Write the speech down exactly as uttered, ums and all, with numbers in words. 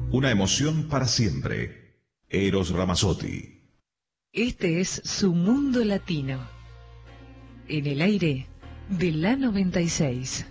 Una emoción para siempre. Eros Ramazzotti. Este es su mundo latino. En el aire de la noventa y seis.